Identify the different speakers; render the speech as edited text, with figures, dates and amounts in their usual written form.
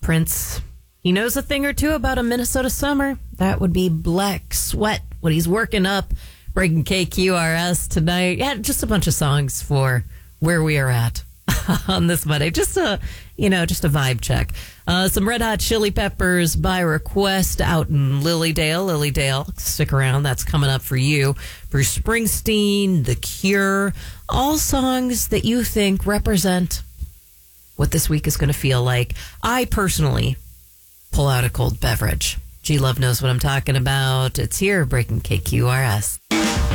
Speaker 1: Prince, he knows a thing or two about a Minnesota summer. That would be Black Sweat, what he's working up, breaking KQRS tonight. Yeah, just a bunch of songs for where we are at on this Monday. Just a vibe check. Some Red Hot Chili Peppers by request out in Lilydale. Stick around. That's coming up for you. Bruce Springsteen, The Cure, all songs that you think represent what this week is going to feel like. I personally pull out a cold beverage. G Love knows what I'm talking about. It's here, breaking KQRS.